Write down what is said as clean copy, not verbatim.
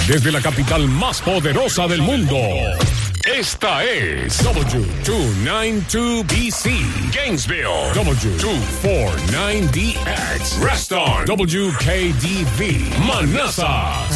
Desde la capital más poderosa del mundo. Esta es W292BC, Gainesville, W249DX, Reston, WKDV, Manassas.